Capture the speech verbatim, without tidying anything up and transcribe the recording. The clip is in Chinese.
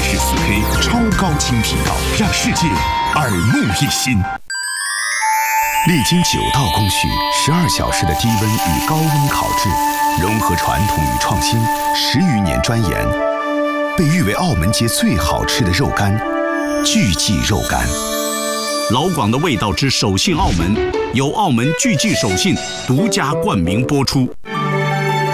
视 四 K 超高清频道，让世界耳目一新。历经九道工序，十二小时的低温与高温烤制，融合传统与创新，十余年钻研，被誉为澳门街最好吃的肉干——聚记肉干。 老广的味道之手信澳门，由澳门聚记手信独家冠名播出。